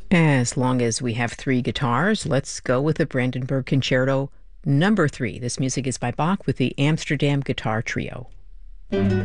As long as we have three guitars, let's go with the Brandenburg Concerto number 3. This music is by Bach with the Amsterdam Guitar Trio.